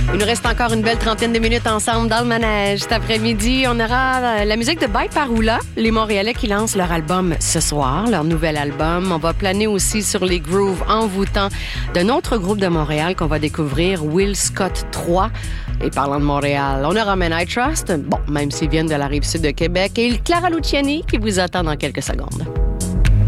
Il nous reste encore une belle trentaine de minutes ensemble dans le manège. Cet après-midi, on aura la musique de By Paroula, les Montréalais qui lancent leur album ce soir, leur nouvel album. On va planer aussi sur les grooves envoûtants d'un autre groupe de Montréal qu'on va découvrir, Will Scott 3. Et parlant de Montréal, on aura Men I Trust, bon, même s'ils viennent de la Rive-Sud de Québec, et Clara Luciani qui vous attend dans quelques secondes.